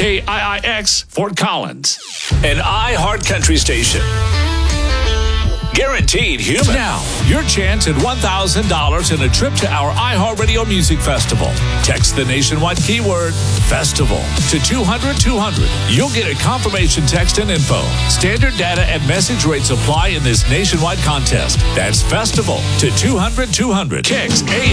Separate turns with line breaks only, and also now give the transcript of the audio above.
KIIX Fort Collins.
An iHeart Country station. Guaranteed human.
Now, your chance at $1,000 and a trip to our iHeartRadio Music Festival. Text the nationwide keyword FESTIVAL to 200-200. You'll get a confirmation text and info. Standard data and message rates apply in this nationwide contest. That's FESTIVAL to 200-200. KIX AM.